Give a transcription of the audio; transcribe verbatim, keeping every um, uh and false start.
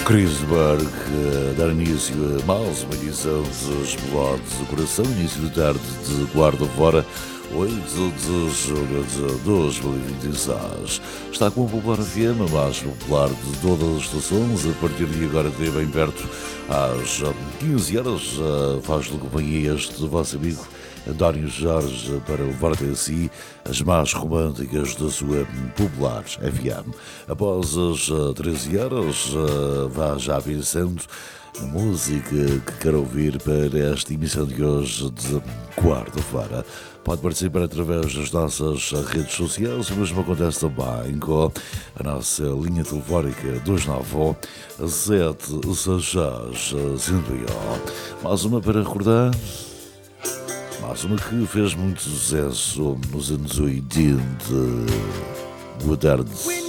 Chris Berg a dar início a mais uma edição dos Blogs do Coração, início de tarde de quarta-feira, oito de julho de dois mil e vinte e seis. Está com a Popular F M, a mais popular de todas as estações, a partir de agora até bem perto, às quinze horas, faz-lhe companhia este vosso amigo António Jorge para levar até si as mais românticas da sua Popular F M. Após as treze horas, vá já pensando na música que quer ouvir para esta emissão de hoje de quarta-feira. Pode participar através das nossas redes sociais, o mesmo acontece também com a nossa linha telefónica dois nove um, sete seis seis, zero um. Mais uma para recordar. Mais uma que fez muito sucesso nos anos oitenta. Boa tarde.